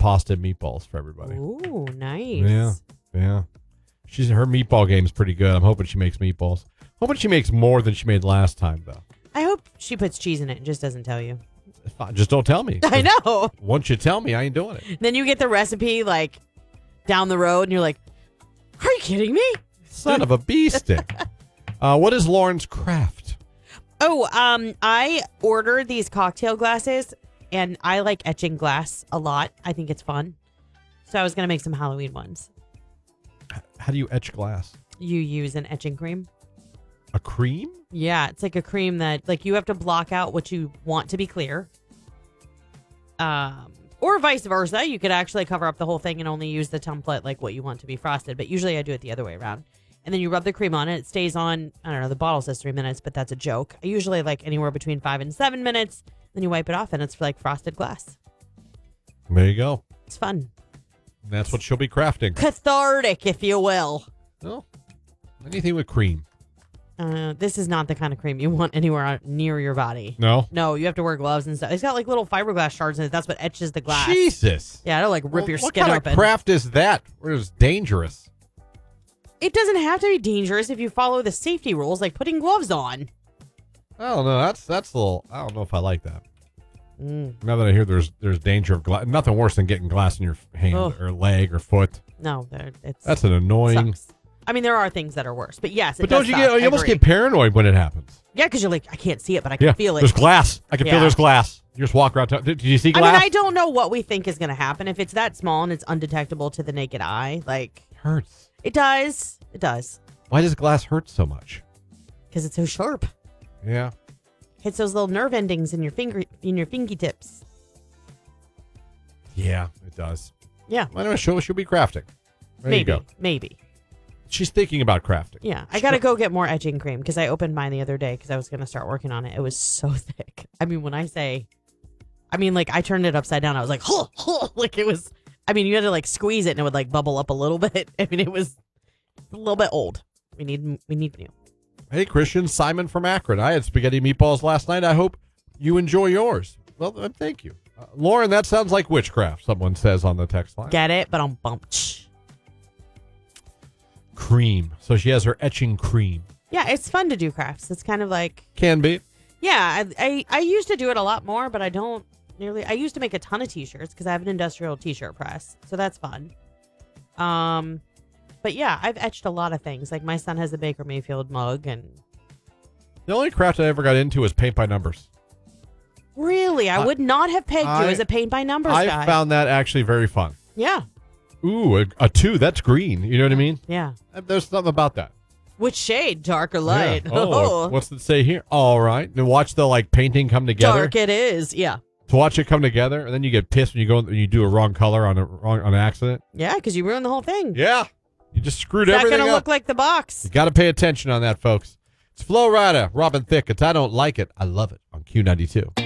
pasta and meatballs for everybody. Ooh, nice. Yeah. Her meatball game's pretty good. I'm hoping she makes meatballs. Hoping she makes more than she made last time, though. I hope she puts cheese in it and just doesn't tell you. Just don't tell me. I know. Once you tell me, I ain't doing it. Then you get the recipe like down the road and you're like, are you kidding me? Son of a bee stick. What is Lauren's craft? Oh, I ordered these cocktail glasses and I like etching glass a lot. I think it's fun. So I was going to make some Halloween ones. How do you etch glass? You use an etching cream. A cream? Yeah, it's like a cream that like you have to block out what you want to be clear. Or vice versa. You could actually cover up the whole thing and only use the template like what you want to be frosted. But usually I do it the other way around. And then you rub the cream on it. It stays on, I don't know, the bottle says 3 minutes, but that's a joke. I usually like anywhere between 5 and 7 minutes. Then you wipe it off and it's like frosted glass. There you go. It's fun. That's what she'll be crafting. Cathartic, if you will. Oh, anything with cream. This is not the kind of cream you want anywhere near your body. No? No, you have to wear gloves and stuff. It's got like little fiberglass shards in it. That's what etches the glass. Jesus. Yeah, it'll like rip your skin open. What open. kind of craft is that? It's dangerous. It doesn't have to be dangerous if you follow the safety rules, like putting gloves on. I don't know. That's a little. I don't know if I like that. Mm. Now that I hear there's danger of glass, nothing worse than getting glass in your hand or leg or foot. No, that's an annoying. Sucks. I mean, there are things that are worse, but yes. But don't you get? You almost get paranoid when it happens. Yeah, because you're like, I can't see it, but I can feel it. There's glass. I can feel there's glass. You just walk around. Did you see glass? I mean, I don't know what we think is going to happen if it's that small and it's undetectable to the naked eye. Like hurts. It does. It does. Why does glass hurt so much? Because it's so sharp. Yeah. Hits those little nerve endings in your fingertips. Yeah, it does. Yeah. I don't know. She'll be crafting. There you go. Maybe. She's thinking about crafting. Yeah. I got to go get more etching cream because I opened mine the other day because I was going to start working on it. It was so thick. I mean, like I turned it upside down. I was like, like it was, I mean, you had to like squeeze it and it would like bubble up a little bit. I mean, it was a little bit old. We need new. Hey, Christian, Simon from Akron. I had spaghetti meatballs last night. I hope you enjoy yours. Well, thank you. Lauren, that sounds like witchcraft, someone says on the text line. Get it? But I'm bumped. Cream. So she has her etching cream. Yeah, it's fun to do crafts. It's kind of like... Can be. Yeah, I used to do it a lot more, but I don't nearly... I used to make a ton of t-shirts because I have an industrial t-shirt press. So that's fun. But yeah, I've etched a lot of things. Like my son has a Baker Mayfield mug and... The only craft I ever got into was paint by numbers. Really? I would not have pegged you as a paint by numbers guy. I found that actually very fun. Yeah. Ooh, a 2, that's green. You know what I mean? Yeah. There's something about that. Which shade? Dark or light? Yeah. Oh, what's it say here? All right. And watch the painting come together. Dark it is. Yeah. To watch it come together, and then you get pissed when you do a wrong color on an accident. Yeah, because you ruined the whole thing. Yeah. You just screwed everything up. It's not going to look like the box. You got to pay attention on that, folks. It's Flo Rida, Robin Thicke. It's I Don't Like It, I Love It on Q92.